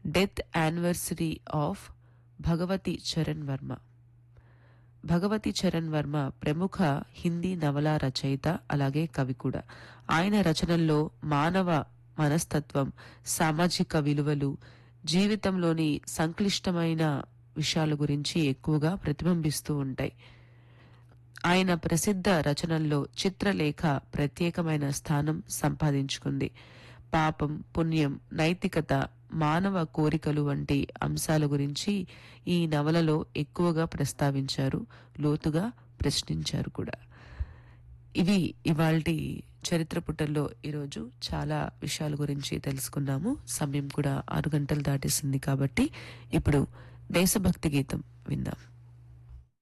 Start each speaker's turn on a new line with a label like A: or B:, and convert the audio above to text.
A: Death anniversary of Bhagavati Charan Varma. Bhagavati Charan Varma ప్రముఖ హిందీ నవల రచయిత, అలాగే కవి కూడా. ఆయన రచనల్లో మానవ మనస్తత్వం, సామాజిక విలువలు, జీవితంలోని సంక్లిష్టమైన విషయాల గురించి ఎక్కువగా ప్రతిబింబిస్తూ ఉంటాయి. ఆయన ప్రసిద్ధ రచనల్లో చిత్రలేఖ ప్రత్యేకమైన స్థానం సంపాదించుకుంది. పాపం, పుణ్యం, నైతికత, మానవ కోరికలు వంటి అంశాల గురించి ఈ నవలలో ఎక్కువగా ప్రస్తావించారు, లోతుగా ప్రశ్నించారు కూడా. ఇవి ఇవాల్టి చరిత్ర పుటల్లో ఈరోజు చాలా విషయాల గురించి తెలుసుకున్నాము. సమయం కూడా 6 గంటలు దాటేసింది కాబట్టి ఇప్పుడు దేశభక్తి గీతం విందాం.